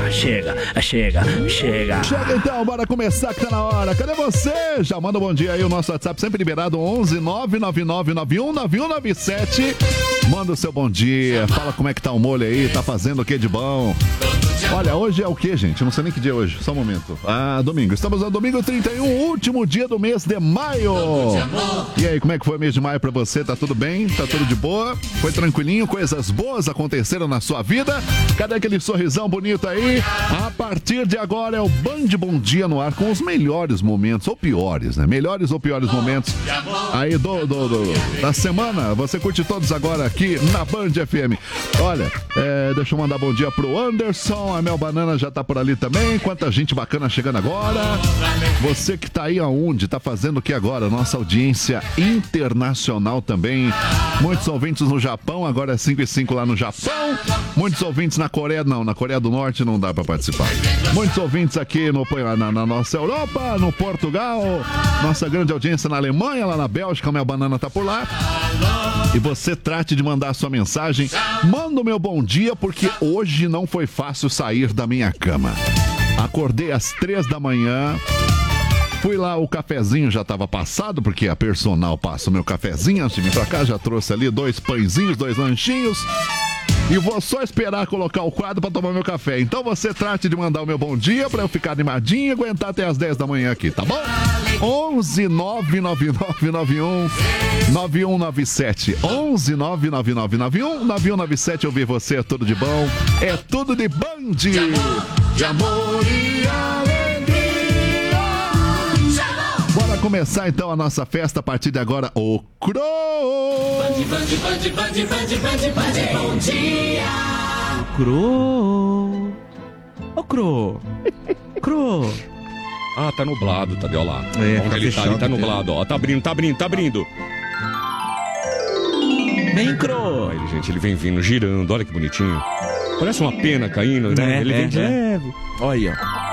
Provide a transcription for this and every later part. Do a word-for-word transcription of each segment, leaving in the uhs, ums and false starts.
chega, chega, chega. Chega então, bora começar que tá na hora. Cadê você? Já manda um bom dia aí, o nosso WhatsApp sempre liberado, onze nove nove nove nove um nove um nove sete. Manda o seu bom dia, fala como é que tá o molho aí, tá fazendo o que de bom? Olha, hoje é o que, gente? Eu não sei nem que dia é hoje, só um momento. Ah, domingo. Estamos no domingo trinta e um, último dia do mês de maio. E aí, como é que foi o mês de maio pra você? Tá tudo bem? Tá tudo de boa? Foi tranquilinho? Coisas boas aconteceram na sua vida? Cadê aquele sorrisão bonito aí? A partir de agora é o Band Bom Dia no ar com os melhores momentos, ou piores, né? Melhores ou piores momentos aí do, do, do da semana. Você curte todos agora aqui na Band F M. Olha, é, deixa eu mandar bom dia pro Anderson. A Mel Banana já tá por ali também. Quanta gente bacana chegando agora. Você que tá aí aonde? Tá fazendo o que agora? Nossa audiência internacional também. Muitos ouvintes no Japão, agora é cinco e cinco lá no Japão. Muitos ouvintes na Coreia, não, na Coreia do Norte não dá pra participar. Muitos ouvintes aqui no, na, na nossa Europa, no Portugal. Nossa grande audiência na Alemanha, lá na Bélgica. A Mel Banana tá por lá. E você trate de mandar a sua mensagem. Manda o meu bom dia, porque hoje não foi fácil sair da minha cama. Acordei às três da manhã. Fui lá, o cafezinho já estava passado, porque a personal passa o meu cafezinho antes de vir pra cá. Já trouxe ali dois pãezinhos, dois lanchinhos. E vou só esperar colocar o quadro para tomar meu café. Então você trate de mandar o meu bom dia para eu ficar animadinho e aguentar até as dez da manhã aqui, tá bom? onze nove nove nove nove um nove um nove sete. onze nove nove nove nove um nove um nove sete. Ouvir você é tudo de bom. É tudo de Band. De amor, de amor e alegria. Bora começar então a nossa festa a partir de agora. O Cro! Band, Band, Band, Band, Band, Band, Band, bom dia! Cro! Ô, Cro! Cro! Ah, tá nublado, Tadeu, lá. É, onde tá ele tá, ele tá fechado, nublado, ó. Tá abrindo, tá abrindo, tá abrindo. Vem, Cro! Olha ele, gente, ele vem vindo, girando, olha que bonitinho. Parece uma pena caindo, né? É, ele é, vem de é. leve. Olha aí, ó.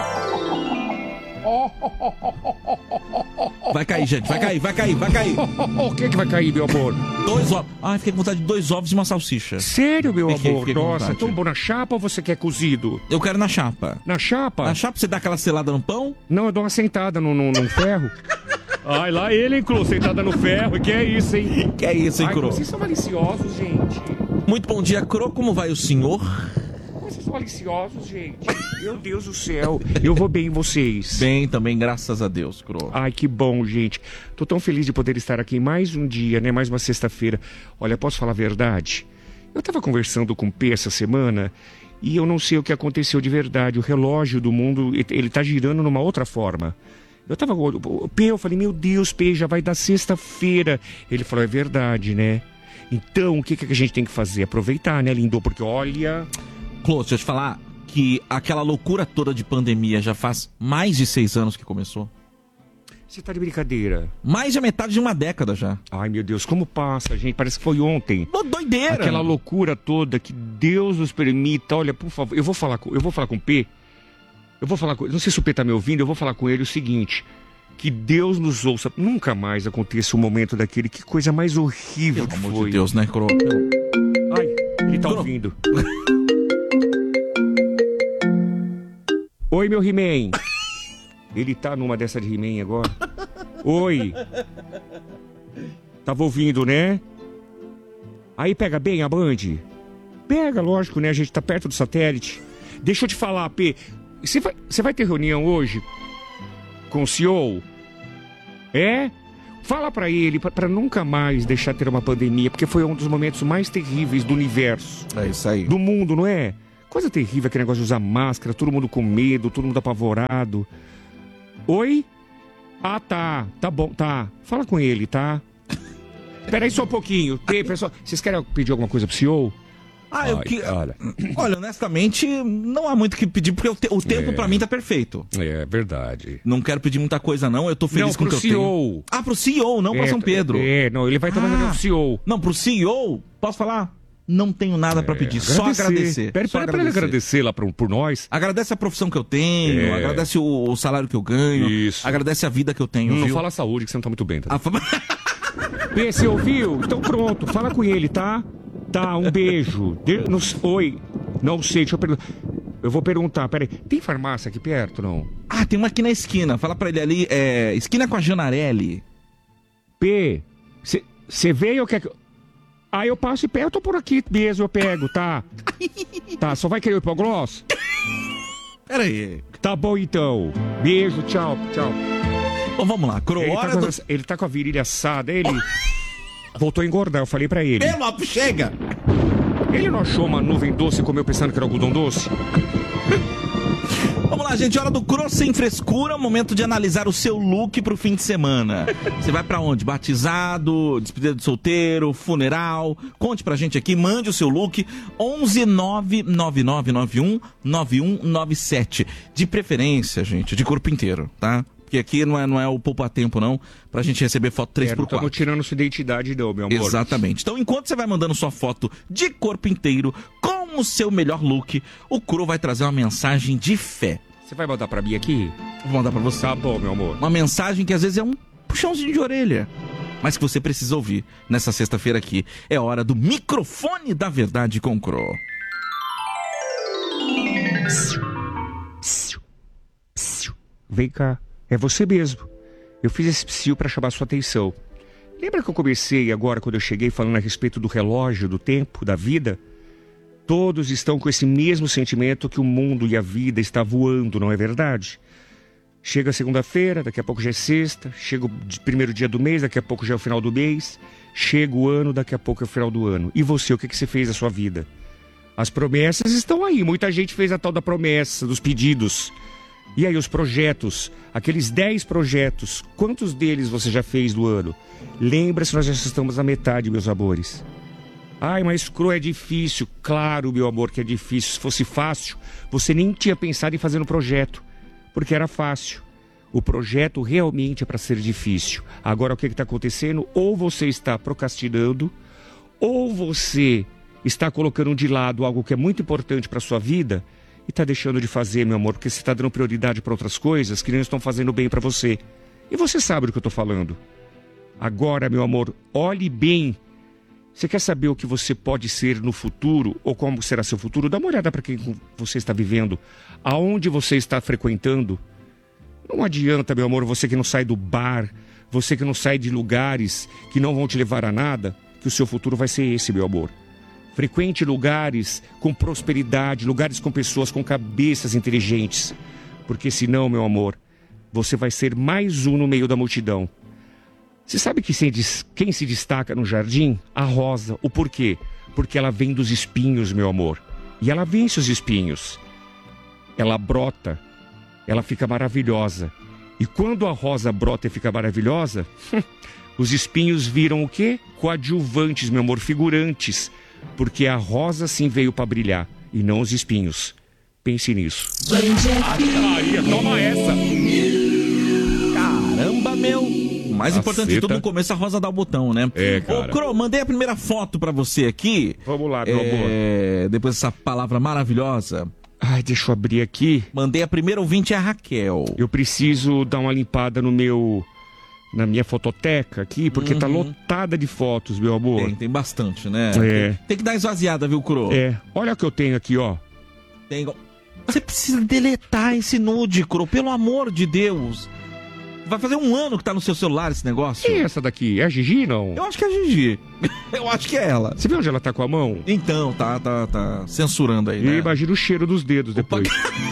Vai cair, gente, vai cair, vai cair, vai cair. O que que vai cair, meu amor? Dois ovos. Ai, fiquei com vontade de dois ovos e uma salsicha. Sério, meu Fiquei, amor? fiquei com Nossa, vontade. tão bom na chapa ou você quer cozido? Eu quero na chapa. Na chapa? Na chapa você dá aquela selada no pão? Não, eu dou uma sentada no, no, no ferro. Ai, lá ele, hein, Clô, sentada no ferro. Que é isso, hein? Que é isso, hein, Ai, Cro? vocês são maliciosos, gente. Muito bom dia, Cro. Como vai o senhor? Vocês são maliciosos, gente. Meu Deus do céu. Eu vou bem, vocês. Bem também, graças a Deus, Cro. Ai, que bom, gente. Tô tão feliz de poder estar aqui mais um dia, né? Mais uma sexta-feira. Olha, posso falar a verdade? Eu tava conversando com o P essa semana e eu não sei o que aconteceu de verdade. O relógio do mundo, ele tá girando numa outra forma. Eu tava... O P, eu falei, meu Deus, P, já vai dar sexta-feira. Ele falou, é verdade, né? Então, o que, que a gente tem que fazer? Aproveitar, né, lindo? Porque, olha... Clô, deixa eu te falar que aquela loucura toda de pandemia já faz mais de seis anos que começou. Você tá de brincadeira? Mais de metade de uma década já. Ai, meu Deus, como passa, gente? Parece que foi ontem. Ô, doideira! Aquela loucura toda, que Deus nos permita. Olha, por favor, eu vou falar com, eu vou falar com o P. Eu vou falar com... Não sei se o P tá me ouvindo, eu vou falar com ele o seguinte... Que Deus nos ouça. Nunca mais aconteça um momento daquele. Que coisa mais horrível Pelo que amor foi. de Deus, né, Cro? Ai, ele tá Cro. ouvindo. Oi, meu He-Man. Ele tá numa dessa de He-Man agora. Oi. Tava ouvindo, né? Aí pega bem a Band. Pega, lógico, né? A gente tá perto do satélite. Deixa eu te falar, P. Você vai, você vai ter reunião hoje com o C E O? É? Fala pra ele, pra, pra nunca mais deixar ter uma pandemia, porque foi um dos momentos mais terríveis do universo. É isso aí. Do mundo, não é? Coisa terrível aquele negócio de usar máscara, todo mundo com medo, todo mundo apavorado. Oi? Ah, tá. Tá bom, tá. Fala com ele, tá? Peraí só um pouquinho. Ei, pessoal, vocês querem pedir alguma coisa pro C E O? Ah, eu Ai, que... olha. Olha, honestamente, não há muito o que pedir, porque o, te... o tempo É. pra mim tá perfeito. É verdade. Não quero pedir muita coisa, não. Eu tô feliz Não, com o pro que eu tenho. C E O. Ah, pro C E O, não pra É, São Pedro. É, não, ele vai estar fazendo Ah. pro C E O. Não, pro C E O, posso falar? Não tenho nada pra pedir, só agradecer. Pera, Só pera pra ele agradecer lá por, por nós. Agradece a profissão que eu tenho, É. agradece o, o salário que eu ganho, Isso. agradece a vida que eu tenho, Não viu? fala a saúde, que você não tá muito bem, tá? A fama... P, você ouviu? Então pronto, fala com ele, tá? Tá, um beijo. De... Não... Oi. Não sei, deixa eu perguntar. eu vou perguntar, peraí, tem farmácia aqui perto, não? Ah, tem uma aqui na esquina. Fala pra ele ali, é... esquina com a Janarelli. P, você veio ou quer que... Ah, eu passo e pego, eu tô por aqui mesmo, eu pego, tá? Tá, só vai querer o hipogloss? Pera aí. Tá bom então. Beijo, tchau, tchau. Bom, vamos lá, Cro, Ele tá, hora com, do... a- ele tá com a virilha assada, ele voltou a engordar, eu falei pra ele. Pelo, chega! Ele não achou uma nuvem doce e comeu pensando que era algodão doce? Vamos lá, gente, hora do Cro sem frescura, momento de analisar o seu look pro fim de semana. Você vai pra onde? Batizado, despedida de solteiro, funeral? Conte pra gente aqui, mande o seu look, onze nove nove nove nove um nove um nove sete. De preferência, gente, de corpo inteiro, tá? Porque aqui não é, não é o poupa-tempo, não, pra gente receber foto três por É, não quatro. estamos tirando sua identidade, não, meu amor. Exatamente. Então, enquanto você vai mandando sua foto de corpo inteiro com o seu melhor look, o Cro vai trazer uma mensagem de fé. Você vai mandar pra mim aqui? Vou mandar pra você. Tá bom, meu amor. Uma mensagem que às vezes é um puxãozinho de orelha, mas que você precisa ouvir nessa sexta-feira aqui. É hora do microfone da verdade com o Cro. Vem cá, é você mesmo. Eu fiz esse psiu pra chamar sua atenção. Lembra que eu comecei agora, quando eu cheguei, falando a respeito do relógio, do tempo, da vida? Todos estão com esse mesmo sentimento que o mundo e a vida está voando, não é verdade? Chega segunda-feira, daqui a pouco já é sexta. Chega o di- primeiro dia do mês, daqui a pouco já é o final do mês. Chega o ano, daqui a pouco é o final do ano. E você, o que, que você fez na sua vida? As promessas estão aí. Muita gente fez a tal da promessa, dos pedidos. E aí, os projetos, aqueles dez projetos, quantos deles você já fez do ano? Lembra-se, nós já estamos na metade, meus amores. Ai, mas Cro, é difícil. Claro, meu amor, que é difícil. Se fosse fácil, você nem tinha pensado em fazer um projeto, porque era fácil. O projeto realmente é para ser difícil. Agora, o que está acontecendo? Ou você está procrastinando, ou você está colocando de lado algo que é muito importante para sua vida e está deixando de fazer, meu amor, porque você está dando prioridade para outras coisas que não estão fazendo bem para você. E você sabe do que eu estou falando. Agora, meu amor, olhe bem. Você quer saber o que você pode ser no futuro, ou como será seu futuro? Dá uma olhada para quem você está vivendo, aonde você está frequentando. Não adianta, meu amor, você que não sai do bar, você que não sai de lugares que não vão te levar a nada, que o seu futuro vai ser esse, meu amor. Frequente lugares com prosperidade, lugares com pessoas com cabeças inteligentes. Porque senão, meu amor, você vai ser mais um no meio da multidão. Você sabe que quem se destaca no jardim? A rosa. O porquê? Porque ela vem dos espinhos, meu amor. E ela vence os espinhos. Ela brota. Ela fica maravilhosa. E quando a rosa brota e fica maravilhosa, os espinhos viram o quê? Coadjuvantes, meu amor, figurantes. Porque a rosa sim veio para brilhar e não os espinhos. Pense nisso. Maria, toma essa! Caramba, meu! O mais Caceta. importante de tudo, no começo a Rosa dá o botão, né? É, cara. Ô, Cro, mandei a primeira foto pra você aqui. Vamos lá, meu amor. É, depois dessa palavra maravilhosa. Ai, deixa eu abrir aqui. Mandei a primeira ouvinte, a Raquel. Eu preciso dar uma limpada no meu... na minha fototeca aqui, porque tá lotada de fotos, meu amor. Tem, tem bastante, né? É. Tem, tem que dar esvaziada, viu, Cro? É, olha o que eu tenho aqui, ó. Tem... Você precisa deletar esse nude, Cro, pelo amor de Deus. Vai fazer um ano que tá no seu celular esse negócio. E essa daqui? É a Gigi, não? Eu acho que é a Gigi. Eu acho que é ela. Você viu onde ela tá com a mão? Então, tá, tá, tá censurando aí, E né? imagina o cheiro dos dedos depois.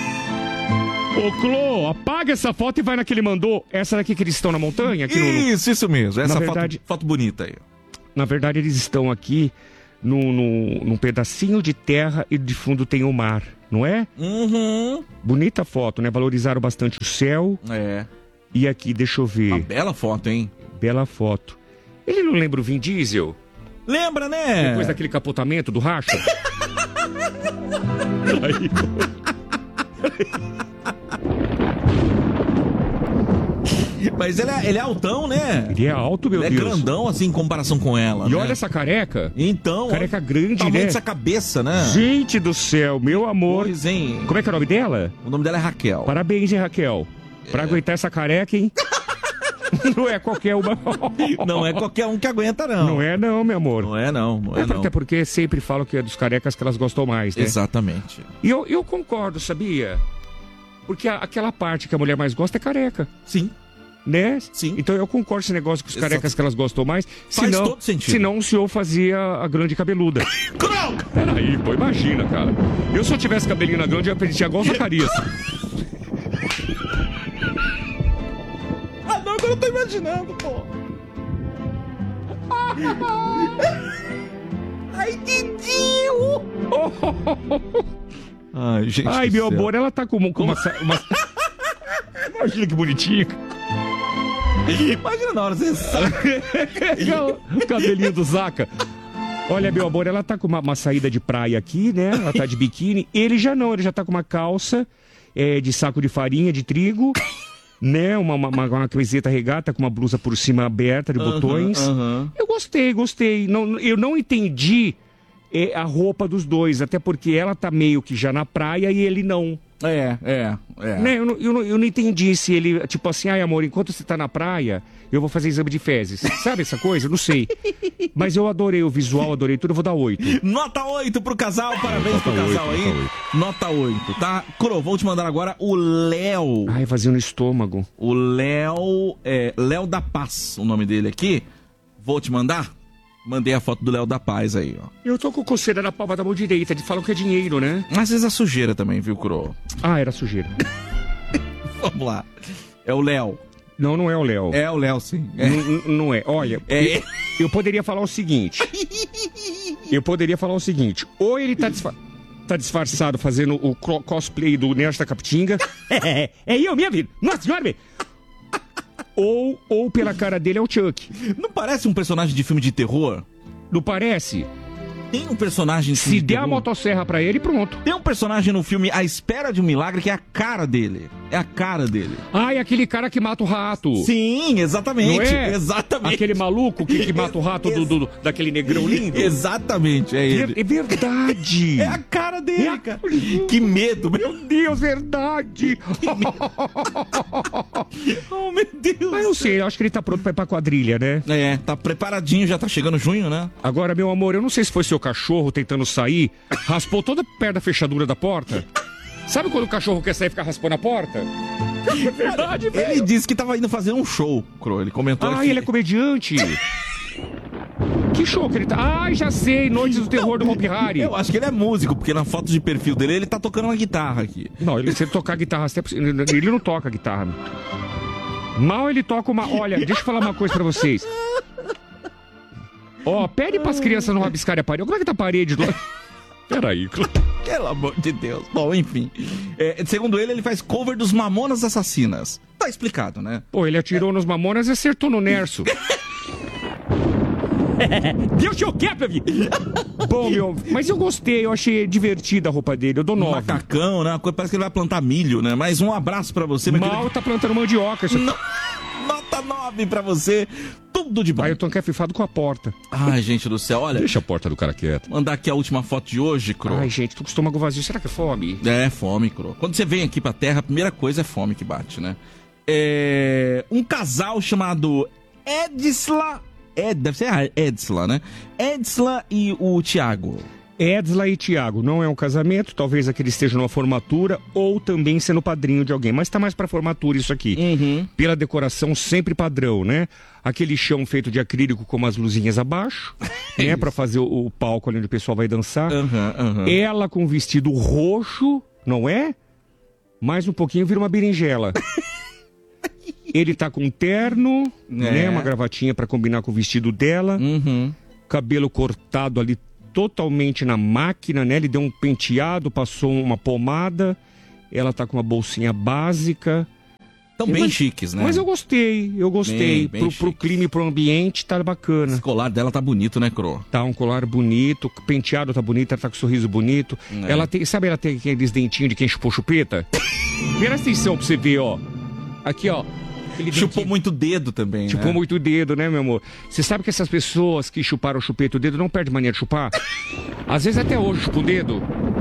Ô, Clô, apaga essa foto e vai na que ele mandou. Essa daqui que eles estão na montanha? Aqui no... Isso, isso mesmo. Essa Na foto, verdade- foto bonita aí. Na verdade, eles estão aqui no, no, num pedacinho de terra e de fundo tem o mar, não é? Uhum. Bonita foto, né? Valorizaram bastante o céu. É. E aqui, deixa eu ver. Uma bela foto, hein? Bela foto. Ele não lembra o Vin Diesel? Lembra, né? Depois daquele capotamento do racha? Aí, Mas ele é, ele é altão, né? ele é alto, meu Ele é Deus. grandão, assim, em comparação com ela, E né? olha essa careca. Então... Careca grande, tamanho né? dessa cabeça, né? Gente do céu, meu amor. Pois, hein? Como é que é o nome dela? O nome dela é Raquel. Parabéns, hein, Raquel? Pra aguentar essa careca, hein? Não é qualquer uma. Não é qualquer um que aguenta, não. Não é não, meu amor. Não é não, não é, É, não. até porque sempre falam que é dos carecas que elas gostam mais, né? Exatamente. E eu, eu concordo, sabia? Porque a- aquela parte que a mulher mais gosta é careca, Sim. né? Sim. Então eu concordo com esse negócio com os Exato. carecas que elas gostam mais. Faz senão, todo sentido. Senão o senhor fazia a grande cabeluda. Peraí, pô, imagina, cara. Eu se eu tivesse cabelinho na grande, eu ia pentear igual o Zacarias. Ah, não, agora eu tô imaginando, pô. Ai, Didinho! Ai, gente. Ai, do meu céu. amor, ela tá com uma... Com uma, sa- uma... Imagina que bonitinho. Imagina na hora você sabe. O cabelinho do Zaca. Olha, meu amor, ela tá com uma, uma saída de praia aqui, né? Ela tá de biquíni. Ele já não, ele já tá com uma calça é, de saco de farinha, de trigo, né? Uma, uma, uma, uma camiseta regata com uma blusa por cima aberta, de botões. aham. Eu gostei, gostei. Não, eu não entendi é, a roupa dos dois, até porque ela tá meio que já na praia e ele não. É, é, é. Né? Eu, não, eu, não, eu não entendi se ele, tipo assim, ai amor, enquanto você tá na praia, eu vou fazer exame de fezes. Sabe essa coisa? Eu não sei. Mas eu adorei o visual, adorei tudo, eu vou dar oito. Nota oito pro casal, parabéns pro Nota casal oito, aí. nota Nota oito, tá? Cro, vou te mandar agora o Léo. Ai, vazio no estômago. O Léo, é, Léo da Paz, o nome dele aqui. Vou te mandar? Mandei a foto do Léo da Paz aí, ó. Eu tô com coceira na palma da mão direita, falam que é dinheiro, né? Às vezes a sujeira também, viu, Cro? Ah, era sujeira. Vamos lá. É o Léo. Não, não é o Léo. É o Léo, sim. É. N- n- Não é. Olha, É. eu, eu poderia falar o seguinte. Eu poderia falar o seguinte. Ou ele tá, disfa- tá disfarçado fazendo o cro- cosplay do Nerd da Capitinga. É, é eu, minha vida. Nossa senhora, velho. Ou, ou pela cara dele é o Chuck. Não parece um personagem de filme de terror? Não parece? Tem um personagem de Se filme de der a terror? motosserra pra ele, pronto. Tem um personagem no filme A Espera de um Milagre que é a cara dele. É a cara dele. Ai, aquele cara que mata o rato. Sim, exatamente. Não é? Exatamente. Aquele maluco que, que mata o rato do, do- daquele negrão lindo. Exatamente, é ele. É, é verdade. É a cara dele, É a- cara. Que medo, meu. Meu Deus, verdade. Oh, meu Deus. Mas não sei, eu acho que ele tá pronto pra ir pra quadrilha, né? É, tá preparadinho, já tá chegando junho, né? Agora, meu amor, eu não sei se foi seu cachorro tentando sair, raspou toda perto da fechadura da porta. Sabe quando o cachorro quer sair e ficar raspando a porta? É verdade, Ele disse que tava indo fazer um show, Cro. Ele comentou Ah, aqui. ele é comediante. Que show que ele tá... Ai, já sei, Noites do Terror do Hopi Hari. Eu acho que ele é músico, porque na foto de perfil dele ele tá tocando uma guitarra aqui. Não, ele, se ele tocar guitarra, até possi- ele não toca guitarra. Mal ele toca uma... Olha, deixa eu falar uma coisa pra vocês. Ó, pede pras crianças não rabiscarem a parede. Como é que tá a parede do... Peraí. Pelo amor de Deus. Bom, enfim. É, segundo ele, ele faz cover dos Mamonas Assassinas. Tá explicado, né? Pô, ele atirou nos Mamonas e acertou no Nerso. Deixa eu quieto, Davi. Bom, meu, mas eu gostei, eu achei divertida a roupa dele, eu dou Um nove. macacão, né? Parece que ele vai plantar milho, né? Mas um abraço pra você, meu Mal querido. tá plantando mandioca. Isso... No- Nota nove pra você. Tudo de bom. Aí eu tô encafifado com a porta. Ai, gente do céu, olha. Deixa a porta do cara quieta. Mandar aqui a última foto de hoje, Cro. Ai, gente, tô com o estômago vazio. Será que é fome? É, fome, Cro. Quando você vem aqui pra terra, a primeira coisa é fome que bate, né? É... Um casal chamado Edsla... Ed... Deve ser a Edsla, né? Edsla e o Thiago. Edsla e Thiago, não é um casamento, talvez aquele esteja numa formatura ou também sendo padrinho de alguém, mas tá mais pra formatura isso aqui. Uhum. Pela decoração sempre padrão, né? Aquele chão feito de acrílico com umas luzinhas abaixo, né? Pra fazer o, o palco ali onde o pessoal vai dançar. Aham, aham. Ela com vestido roxo, não é? Mais um pouquinho vira uma berinjela. Ele tá com um terno, né? Uma gravatinha pra combinar com o vestido dela. Uhum. Cabelo cortado ali totalmente na máquina, né? Ele deu um penteado, passou uma pomada. Ela tá com uma bolsinha básica. Tão bem Mas- chiques, né? Mas eu gostei, eu gostei. Bem, bem pro, pro chiques. clima e pro ambiente tá bacana. Esse colar dela tá bonito, né, Cro? Tá um colar bonito, o penteado tá bonito, ela tá com um sorriso bonito. É. Ela tem, sabe, ela tem aqueles dentinhos de quem chupou chupeta? Presta atenção pra você ver, ó. Aqui, ó. Aquele Chupou dentinho- muito dedo também, Chupou né? muito o dedo, né, meu amor? Você sabe que essas pessoas que chuparam o chupeta o dedo não perdem mania de chupar? Às vezes até hoje chupa o dedo.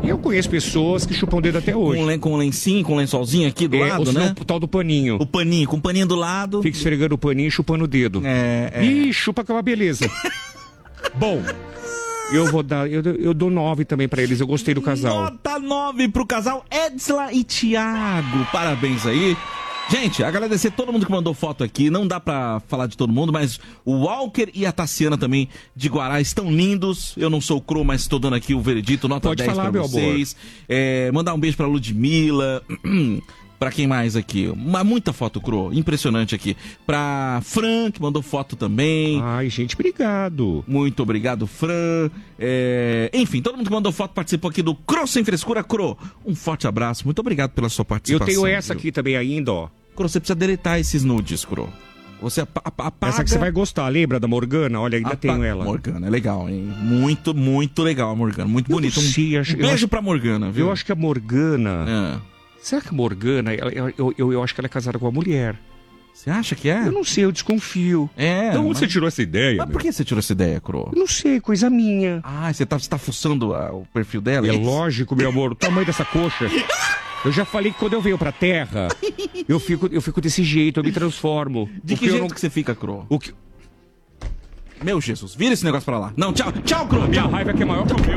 Eu conheço pessoas que chupam o dedo até hoje. Com, len, com lencinho, com lençolzinho aqui do é, lado, ou senão né? O tal do paninho. O paninho, com o paninho do lado. Fica esfregando o paninho e chupando o dedo. É, é. Ih, chupa que é uma beleza. Bom, eu vou dar, eu, eu dou nove também pra eles, eu gostei do casal. Nota nove pro casal Edsla e Thiago. Parabéns aí. Gente, agradecer todo mundo que mandou foto aqui. Não dá pra falar de todo mundo, mas o Walker e a Tassiana também de Guará estão lindos. Eu não sou o Cro, mas estou dando aqui o veredito. Nota Pode dez falar, pra meu vocês. É, mandar um beijo pra Ludmilla. Pra quem mais aqui? Uma, muita foto, Cro. Impressionante aqui. Pra Fran, que mandou foto também. Ai, gente, obrigado. Muito obrigado, Fran. É... Enfim, todo mundo que mandou foto participou aqui do Cro Sem Frescura. Cro, um forte abraço. Muito obrigado pela sua Eu participação. tenho essa viu? aqui também ainda, ó. Cro, você precisa deletar esses nudes, Cro. Você ap ap apaga... Essa que você vai gostar, lembra da Morgana? Olha, ainda Apa... tenho ela. Morgana, é legal, hein? Muito, muito legal a Morgana. Muito Eu bonita. Um, não sei, um acho- eu beijo acho- pra Morgana, viu? Eu acho que a Morgana... É. Será que a Morgana, ela- eu, eu, eu, eu acho que ela é casada com uma mulher. Você acha que é? Eu não sei, eu desconfio. É. Então onde mas... você tirou essa ideia? Mas meu? por que você tirou essa ideia, Cro? Eu não sei, coisa minha. Ah, você tá, você tá fuçando a- o perfil dela? É isso? lógico, meu amor, o tamanho dessa coxa. Eu já falei que quando eu venho pra terra, eu fico, eu fico desse jeito, eu me transformo. De O que eu jeito não- que você fica, Cro? O que... Meu Jesus, vira esse negócio pra lá. Não, tchau, tchau, Cro. Minha Tchau. raiva é que é maior que o meu.